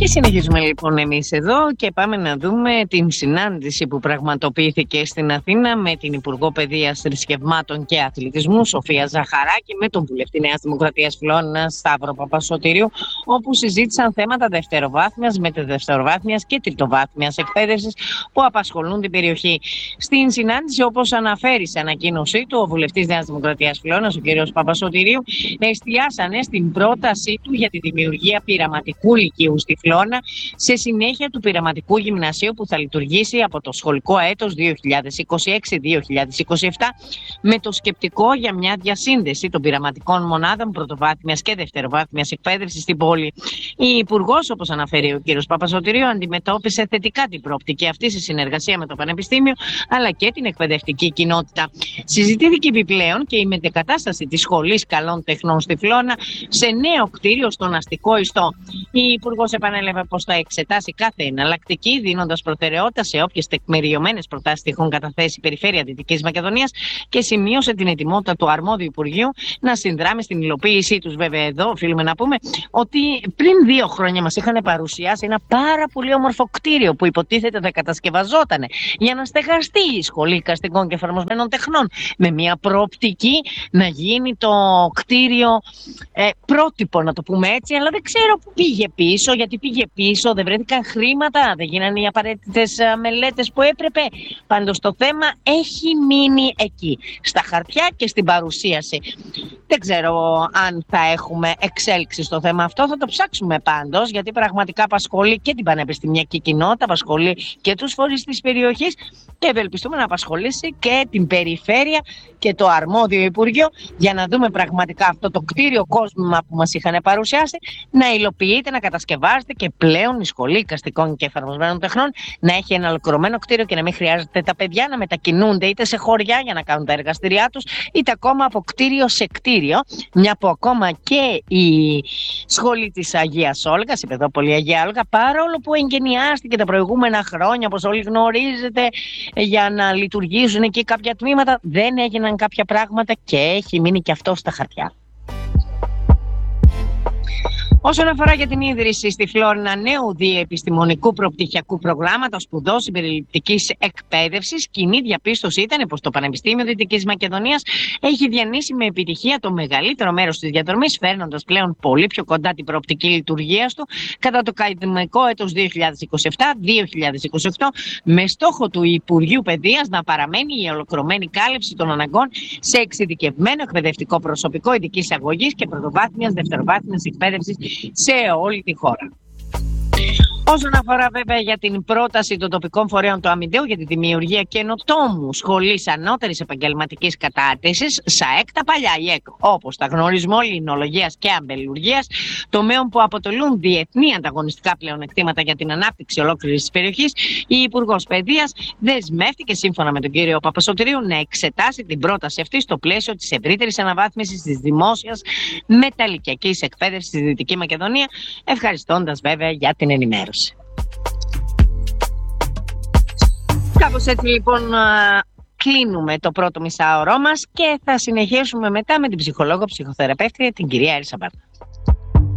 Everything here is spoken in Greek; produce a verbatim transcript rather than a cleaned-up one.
συνεχίζουμε λοιπόν εμείς εδώ και πάμε να δούμε την συνάντηση που πραγματοποιήθηκε στην Αθήνα με την Υπουργό Παιδείας, Θρησκευμάτων και Αθλητισμού Σοφία Ζαχαράκη, με τον βουλευτή Νέας Δημοκρατίας Φλόρινας Σταύρο Παπασωτηρίου, όπου συζήτησαν θέματα δευτεροβάθμιας, μεταδευτεροβάθμιας και τριτοβάθμιας εκπαίδευσης που απασχολούν την περιοχή. Στην συνάντηση, όπως αναφέρει σε ανακοίνωσή του ο βουλευτής Νέας Δημοκρατίας Φλόρινας, ο κ. Παπασωτηρίου, εστιάσανε στην πρότασή του για τη δημιουργία πειραματικού λυκείου στη Φλόνα, σε συνέχεια του πειραματικού γυμνασίου που θα λειτουργήσει από το σχολικό έτος δύο χιλιάδες είκοσι έξι δύο χιλιάδες είκοσι επτά, με το σκεπτικό για μια διασύνδεση των πειραματικών μονάδων πρωτοβάθμιας και δευτεροβάθμιας εκπαίδευσης στην πόλη. Η Υπουργός, όπως αναφέρει ο κ. Παπασωτηρίου, αντιμετώπισε θετικά την προοπτική αυτή σε συνεργασία με το Πανεπιστήμιο αλλά και την εκπαιδευτική κοινότητα. Συζητήθηκε επιπλέον και η μετεκατάσταση της Σχολής Καλών Τεχνών στη Φλόνα σε νέο κτίριο στον αστικό ιστό. Η Υπουργός επανέλαβε πως θα εξετάσει κάθε εναλλακτική, δίνοντας προτεραιότητα σε όποιες τεκμηριωμένες προτάσεις τυχόν καταθέσει η Περιφέρεια Δυτικής Μακεδονίας, και σημείωσε την ετοιμότητα του αρμόδιου Υπουργείου να συνδράμει στην υλοποίησή τους. Βέβαια, εδώ οφείλουμε να πούμε ότι πριν δύο χρόνια μας είχαν παρουσιάσει ένα πάρα πολύ όμορφο κτίριο που υποτίθεται θα κατασκευαζόταν για να στεγαστεί η Σχολή Εικαστικών και Εφαρμοσμένων Τεχνών, με μια προοπτική να γίνει το κτίριο ε, πρότυπο, να το πούμε έτσι, αλλά δεν ξέρω που πήγε πίσω, γιατί πήγε πίσω, δεν βρέθηκαν χρήματα, δεν γίνανε οι απαραίτητες μελέτες που έπρεπε. Πάντως το θέμα έχει μείνει εκεί, στα χαρτιά και στην παρουσίαση. Δεν ξέρω αν θα έχουμε εξέλιξη στο θέμα αυτό, θα το ψάξουμε πάντως, γιατί πραγματικά απασχολεί και την πανεπιστημιακή κοινότητα, απασχολεί και τους φορείς της περιοχής και ευελπιστούμε να απασχολήσει και την περιφέρεια και το αρμόδιο Υπουργείο, για να δούμε πραγματικά αυτό το κτίριο κόσμημα που μας είχαν παρουσιάσει να υλοποιείται, να κατασκευάζεται και πλέον η Σχολή Εικαστικών και Εφαρμοσμένων Τεχνών να έχει ένα ολοκληρωμένο κτίριο και να μην χρειάζεται τα παιδιά να μετακινούνται είτε σε χωριά για να κάνουν τα εργαστηριά τους, είτε ακόμα από κτίριο σε κτίριο. Μια που ακόμα και η Σχολή της Αγίας Όλγας, η Παιδόπολη Αγία Όλγα, παρόλο που εγκαινιάστηκε τα προηγούμενα χρόνια, όπως όλοι γνωρίζετε, για να λειτουργήσουν εκεί κάποια τμήματα, δεν έγιναν κάποια πράγματα και έχει μείνει και αυτό στα χαρτιά. Όσον αφορά για την ίδρυση στη Φλόρινα νέου διεπιστημονικού προπτυχιακού προγράμματος σπουδών συμπεριληπτικής εκπαίδευσης, κοινή διαπίστωση ήταν πως το Πανεπιστήμιο Δυτικής Μακεδονίας έχει διανύσει με επιτυχία το μεγαλύτερο μέρος της διαδρομής, φέρνοντας πλέον πολύ πιο κοντά την προοπτική λειτουργίας του κατά το ακαδημαϊκό έτος δύο χιλιάδες είκοσι επτά δύο χιλιάδες είκοσι οκτώ, με στόχο του Υπουργείου Παιδείας να παραμένει η ολοκληρωμένη κάλυψη των αναγκών σε εξειδικευμένο εκπαιδευτικό προσωπικό ειδικής αγωγής και πρωτοβάθμιας δευτεροβάθμιας εκπαίδευσης σε όλη τη χώρα. Όσον αφορά βέβαια για την πρόταση των τοπικών φορέων του Αμυντέου για τη δημιουργία καινοτόμου σχολής ανώτερης επαγγελματικής κατάρτισης, ΣΑΕΚ τα παλιά ΙΕΚ, όπως τα γνωρίζουμε όλοι, λινολογίας και αμπελουργίας, τομέων που αποτελούν διεθνή ανταγωνιστικά πλεονεκτήματα για την ανάπτυξη ολόκληρης της περιοχής, η Υπουργός Παιδείας δεσμεύτηκε σύμφωνα με τον κύριο Παπασωτηρίου να εξετάσει την πρόταση αυτή στο πλαίσιο της ευρύτερης αναβάθμισης της δημόσιας μεταλλικιακής εκπαίδευσης στη Δυτική Μακεδονία, ευχαριστώντας βέβαια για την ενημέρωση. Κάπως έτσι λοιπόν κλείνουμε το πρώτο μισάωρό μας και θα συνεχίσουμε μετά με την ψυχολόγο ψυχοθεραπεύτρια την κυρία Έλσα Μπάρτα.